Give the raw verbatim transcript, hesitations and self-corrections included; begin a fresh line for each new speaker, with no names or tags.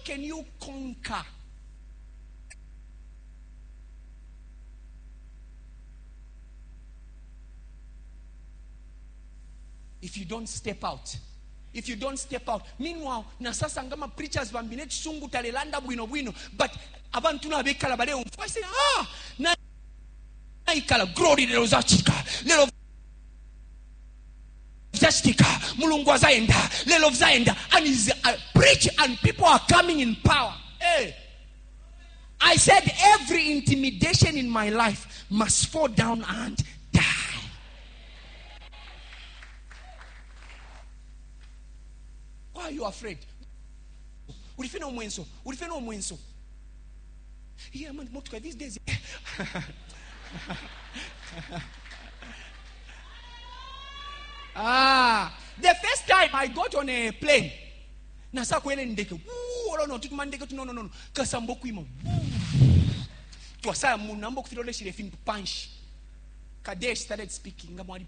can you conquer? If you don't step out. If you don't step out. Meanwhile, na sasa ngama preachers bambine chisungu talelanda bwino bwino, but abantu na bekala bale umfwa say ah na ikala glory lelo zachika lelo zachika mulungu azaenda lelo zaenda, and is uh, preach and people are coming in power. Hey, I said every intimidation in my life must fall down and die. Why are you afraid? Ulifena umwenso. Ulifena umwenso. Yeah, man, motuka these days. Ah, the first time I got on a plane, nasa kwele ndeke. Ooh, no, no, tutu mandeke tu no no no. Kasamboku ima. Tuwasa munambo kufilole shirefin punch. Kadesh started speaking.